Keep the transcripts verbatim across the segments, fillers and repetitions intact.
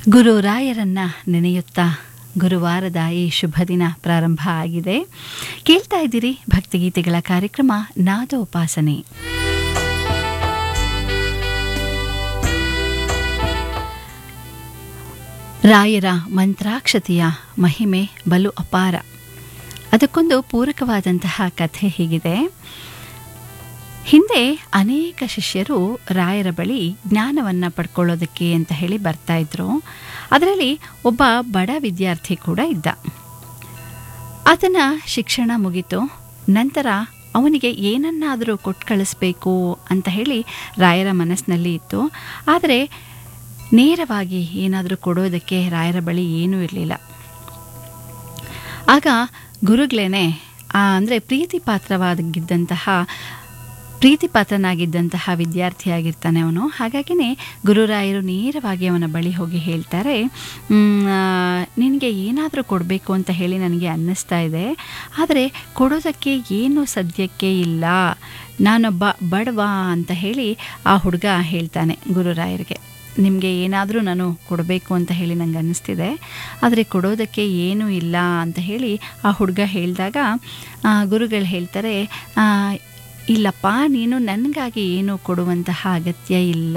ಗುರು ರಾಯರನ್ನ ನೆನೆಯುತ್ತಾ ಗುರುವಾರದ ಈ ಶುಭ ದಿನ ಪ್ರಾರಂಭ ಆಗಿದೆ. ಕೇಳ್ತಾ ಇದ್ದೀರಿ ಭಕ್ತಿಗೀತೆಗಳ ಕಾರ್ಯಕ್ರಮ ನಾದೋಪಾಸನೆ. ರಾಯರ ಮಂತ್ರಾಕ್ಷತೆಯ ಮಹಿಮೆ ಬಲು ಅಪಾರ. ಅದಕ್ಕೊಂದು ಪೂರಕವಾದಂತಹ ಕಥೆ ಹೀಗಿದೆ. ಹಿಂದೆ ಅನೇಕ ಶಿಷ್ಯರು ರಾಯರ ಬಳಿ ಜ್ಞಾನವನ್ನು ಪಡ್ಕೊಳ್ಳೋದಕ್ಕೆ ಅಂತ ಹೇಳಿ ಬರ್ತಾ ಇದ್ರು. ಅದರಲ್ಲಿ ಒಬ್ಬ ಬಡ ವಿದ್ಯಾರ್ಥಿ ಕೂಡ ಇದ್ದ. ಆತನ ಶಿಕ್ಷಣ ಮುಗಿತು. ನಂತರ ಅವನಿಗೆ ಏನನ್ನಾದರೂ ಕೊಟ್ಟು ಕಳಿಸ್ಬೇಕು ಅಂತ ಹೇಳಿ ರಾಯರ ಮನಸ್ಸಿನಲ್ಲಿ ಇತ್ತು. ಆದರೆ ನೇರವಾಗಿ ಏನಾದರೂ ಕೊಡೋದಕ್ಕೆ ರಾಯರ ಬಳಿ ಏನೂ ಇರಲಿಲ್ಲ. ಆಗ ಗುರುಗಳೇನೆ ಅಂದರೆ ಪ್ರೀತಿ ಪಾತ್ರವಾಗಿದ್ದಂತಹ ಪ್ರೀತಿ ಪಾತ್ರನಾಗಿದ್ದಂತಹ ವಿದ್ಯಾರ್ಥಿಯಾಗಿರ್ತಾನೆ ಅವನು. ಹಾಗಾಗಿನೇ ಗುರುರಾಯರು ನೇರವಾಗಿ ಅವನ ಬಳಿ ಹೋಗಿ ಹೇಳ್ತಾರೆ, ನಿನಗೆ ಏನಾದರೂ ಕೊಡಬೇಕು ಅಂತ ಹೇಳಿ ನನಗೆ ಅನ್ನಿಸ್ತಾ ಇದೆ, ಆದರೆ ಕೊಡೋದಕ್ಕೆ ಏನು ಸದ್ಯಕ್ಕೆ ಇಲ್ಲ, ನಾನೊಬ್ಬ ಬಡವ ಅಂತ ಹೇಳಿ ಆ ಹುಡುಗ ಹೇಳ್ತಾನೆ ಗುರುರಾಯರಿಗೆ. ನಿಮಗೆ ಏನಾದರೂ ನಾನು ಕೊಡಬೇಕು ಅಂತ ಹೇಳಿ ನನಗೆ ಅನ್ನಿಸ್ತಿದೆ, ಆದರೆ ಕೊಡೋದಕ್ಕೆ ಏನೂ ಇಲ್ಲ ಅಂತ ಹೇಳಿ ಆ ಹುಡುಗ ಹೇಳಿದಾಗ ಗುರುಗಳು ಹೇಳ್ತಾರೆ, ಇಲ್ಲಪ್ಪ, ನೀನು ನನಗಾಗಿ ಏನು ಕೊಡುವಂತಹ ಅಗತ್ಯ ಇಲ್ಲ,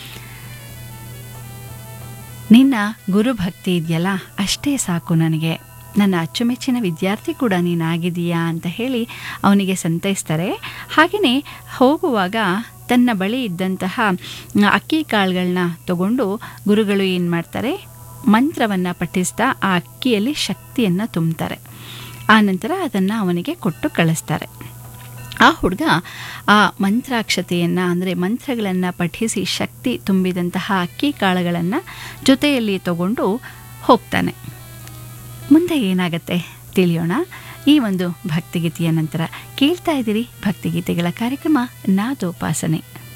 ನಿನ್ನ ಗುರುಭಕ್ತಿ ಇದೆಯಲ್ಲ ಅಷ್ಟೇ ಸಾಕು ನನಗೆ, ನನ್ನ ಅಚ್ಚುಮೆಚ್ಚಿನ ವಿದ್ಯಾರ್ಥಿ ಕೂಡ ನೀನಾಗಿದೀಯಾ ಅಂತ ಹೇಳಿ ಅವನಿಗೆ ಸಂತೈಸ್ತಾರೆ. ಹಾಗೆಯೇ ಹೋಗುವಾಗ ತನ್ನ ಬಳಿ ಇದ್ದಂತಹ ಅಕ್ಕಿ ಕಾಳುಗಳನ್ನ ತಗೊಂಡು ಗುರುಗಳು ಏನು ಮಾಡ್ತಾರೆ, ಮಂತ್ರವನ್ನು ಪಠಿಸ್ತಾ ಆ ಅಕ್ಕಿಯಲ್ಲಿ ಶಕ್ತಿಯನ್ನು ತುಂಬ್ತಾರೆ. ಆ ನಂತರ ಅದನ್ನು ಅವನಿಗೆ ಕೊಟ್ಟು ಕಳಿಸ್ತಾರೆ. ಆ ಹುಡುಗ ಆ ಮಂತ್ರಾಕ್ಷತೆಯನ್ನು ಅಂದರೆ ಮಂತ್ರಗಳನ್ನು ಪಠಿಸಿ ಶಕ್ತಿ ತುಂಬಿದಂತಹ ಅಕ್ಕಿ ಕಾಳುಗಳನ್ನು ಜೊತೆಯಲ್ಲಿ ತಗೊಂಡು ಹೋಗ್ತಾನೆ. ಮುಂದೆ ಏನಾಗತ್ತೆ ತಿಳಿಯೋಣ ಈ ಒಂದು ಭಕ್ತಿಗೀತೆಯ ನಂತರ. ಕೇಳ್ತಾ ಇದ್ದೀರಿ ಭಕ್ತಿಗೀತೆಗಳ ಕಾರ್ಯಕ್ರಮ ನಾದೋಪಾಸನೆ.